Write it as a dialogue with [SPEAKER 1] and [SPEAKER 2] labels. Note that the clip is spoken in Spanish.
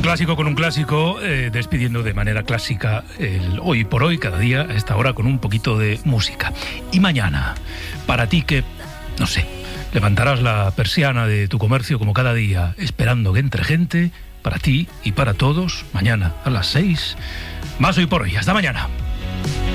[SPEAKER 1] clásico con un clásico, despidiendo de manera clásica el hoy por hoy, cada día a esta hora con un poquito de música. Y mañana, para ti que, no sé, levantarás la persiana de tu comercio como cada día, esperando que entre gente, para ti y para todos, mañana a las 6, más hoy por hoy. Hasta mañana.